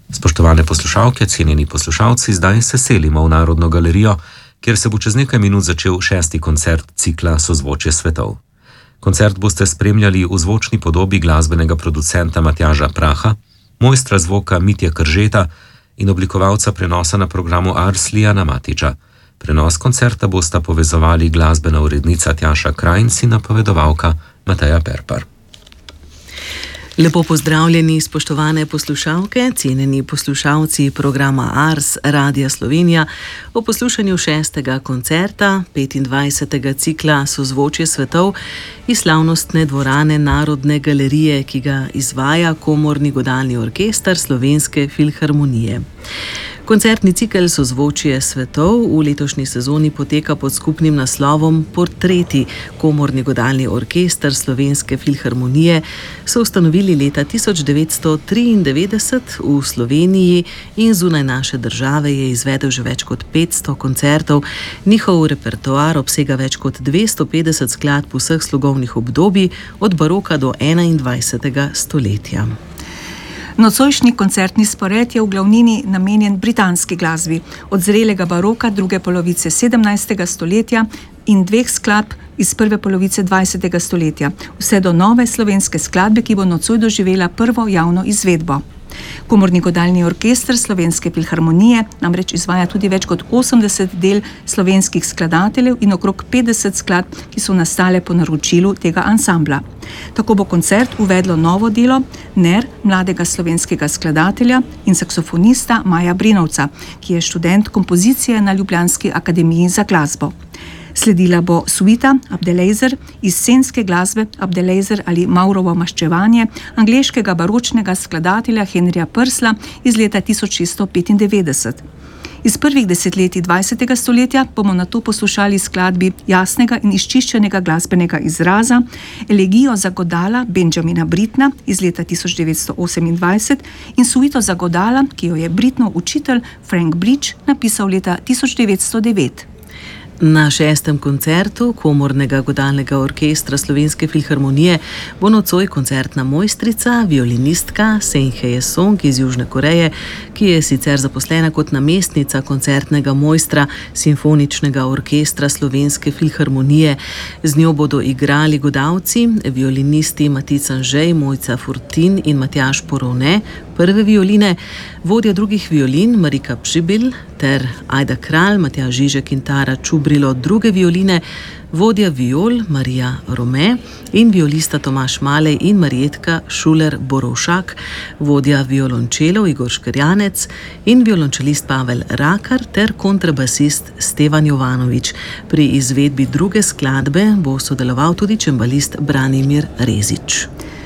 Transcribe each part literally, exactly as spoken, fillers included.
Spoštovane poslušalke, cenjeni poslušalci, zdaj se selimo v Narodno galerijo, kjer se bo čez nekaj minut začel šesti koncert cikla Sozvočje svetov. Koncert boste spremljali v zvočni podobi glasbenega producenta Matjaža Praha, mojstra zvoka Mitje Kržeta in oblikovalca prenosa na programu Ars Lijana Matiča. Prenos koncerta bosta povezovali glasbena urednica Tjaša Krajnc in napovedovalka Mateja Perpar. Lepo pozdravljeni, spoštovane poslušalke, cenjeni poslušalci programa Ars Radia Slovenija o poslušanju šestega koncerta petindvajsetega cikla Sozvočje svetov iz slavnostne dvorane Narodne galerije, ki ga izvaja Komorni godalni orkester Slovenske filharmonije. Koncertni cikel Sozvočje svetov v letošnji sezoni poteka pod skupnim naslovom Portreti. Komorni godalni orkester Slovenske filharmonije so ustanovili leta tisoč devetsto triindevetdeset v Sloveniji in zunaj naše države je izvedel že več kot petsto koncertov. Njihov repertoar obsega več kot dvesto petdeset skladb vseh slogovnih obdobij od baroka do enaindvajsetega stoletja. Nocojšnji koncertni spored je v glavnini namenjen britanski glasbi, od zrelega baroka druge polovice sedemnajstega stoletja in dveh skladb iz prve polovice dvajsetega stoletja, vse do nove slovenske skladbe, ki bo nocoj doživela prvo javno izvedbo. Komorni godalni orkester Slovenske filharmonije namreč izvaja tudi več kot osemdeset del slovenskih skladateljev in okrog petdeset skladb, ki so nastale po naročilu tega ansambla. Tako bo koncert uvedlo novo delo Ner mladega slovenskega skladatelja in saksofonista Maja Brinovca, ki je študent kompozicije na Ljubljanski akademiji za glasbo. Sledila bo suita Abdelejzer iz scenske glasbe Abdelejzer ali Maurovo maščevanje angleškega baročnega skladatelja Henrija Purcella iz leta tisoč šeststo petindevetdeset. Iz prvih desetletij dvajsetega stoletja bomo nato poslušali skladbi jasnega in izčiščenega glasbenega izraza, elegijo za godala Benjamina Brittna iz leta tisoč devetsto osemindvajset in suito za godala, ki jo je Brittnov učitelj Frank Bridge napisal leta tisoč devetsto devet. Na šestem koncertu Komornega godalnega orkestra Slovenske filharmonije bo nocoj koncertna mojstrica, violinistka Sen Hye Song iz Južne Koreje, ki je sicer zaposlena kot namestnica koncertnega mojstra Simfoničnega orkestra Slovenske filharmonije. Z njo bodo igrali godalci, violinisti Matic Anžej, Mojca Fortin in Matjaž Porovne, prve violine, vodja drugih violin Marika Pšibil ter Ajda Kralj, Matjaž Žižek in Tara Čubrilo druge violine, vodja viol Marija Rome in violista Tomaž Malej in Marjetka Šuler-Borovšak, vodja violončelov Igor Škrjanec in violončelist Pavel Rakar ter kontrabasist Stevan Jovanovič. Pri izvedbi druge skladbe bo sodeloval tudi čembalist Branimir Rezič.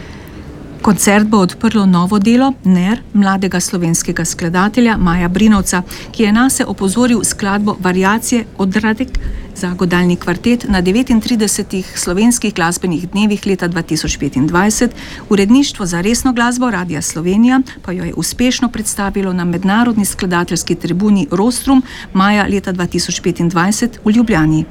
Koncert bo odprlo novo delo Ner mladega slovenskega skladatelja Maja Brinovca, ki je nase opozoril skladbo Variacije Odradek za godalni kvartet na devetintridesetih slovenskih glasbenih dnevih leta dva tisoč petindvajset. Uredništvo za resno glasbo Radia Slovenija pa jo je uspešno predstavilo na mednarodni skladateljski tribuni Rostrum maja leta dva tisoč petindvajset v Ljubljani.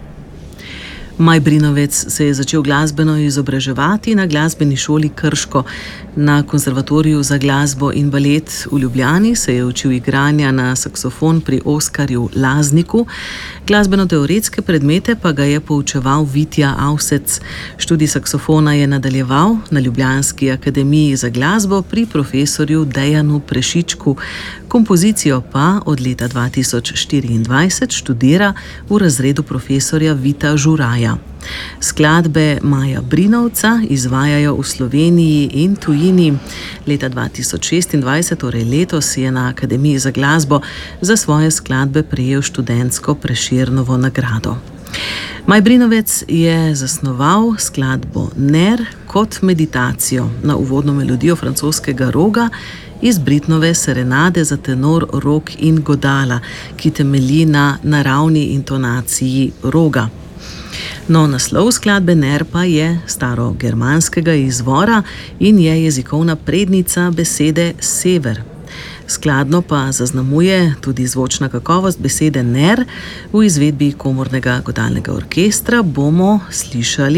Maj Brinovec se je začel glasbeno izobraževati na glasbeni šoli Krško. Na konservatoriju za glasbo in balet v Ljubljani se je učil igranja na saksofon pri Oskarju Lazniku. Glasbeno-teoretske predmete pa ga je poučeval Vitja Avsec. Študij saksofona je nadaljeval na Ljubljanski akademiji za glasbo pri profesorju Dejanu Prešičku. Kompozicijo pa od leta dva tisoč štiriindvajset študira v razredu profesorja Vita Žuraja. Skladbe Maja Brinovca izvajajo v Sloveniji in tujini. Leta dva tisoč šestindvajset, torej letos, je na Akademiji za glasbo za svoje skladbe prejel študentsko Prešernovo nagrado. Maj Brinovec je zasnoval skladbo Ner kot meditacijo na uvodno melodijo francoskega roga iz Brittnove serenade za tenor, rog in godala, ki temelji na naravni intonaciji roga. No, naslov skladbe Ner pa je starogermanskega izvora in je jezikovna prednica besede sever. Skladno pa zaznamuje tudi zvočna kakovost besede Ner. V izvedbi Komornega godalnega orkestra bomo slišali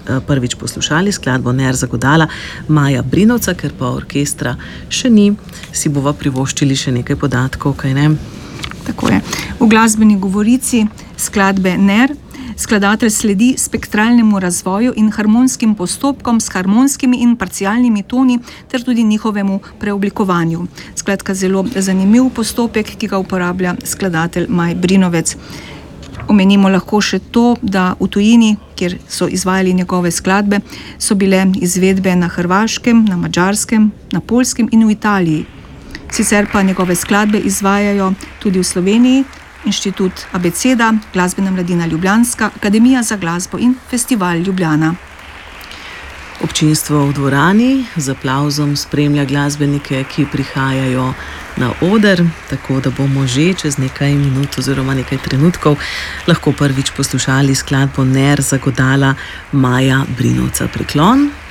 prvič poslušali skladbo Ner Zagodala Maja Brinovca, ker pa orkestra še ni, si bova privoščili še nekaj podatkov, kaj ne? Tako je. V glasbeni govorici skladbe Ner skladatelj sledi spektralnemu razvoju in harmonskim postopkom s harmonskimi in parcialnimi toni ter tudi njihovemu preoblikovanju. Skratka, zelo zanimiv postopek, ki ga uporablja skladatelj Maj Brinovec. Omenimo lahko še to, da v tujini, kjer so izvajali njegove skladbe, so bile izvedbe na Hrvaškem, na Madžarskem, na Poljskem in v Italiji. Sicer pa njegove skladbe izvajajo tudi v Sloveniji Inštitut Abeceda, Glasbena mladina Ljubljanska, Akademija za glasbo in Festival Ljubljana. Občinstvo v dvorani z aplavzom spremlja glasbenike, ki prihajajo na oder, tako da bomo že čez nekaj minut oziroma nekaj trenutkov lahko prvič poslušali skladbo Ner Zagodala Maja Brinovca. Priklon.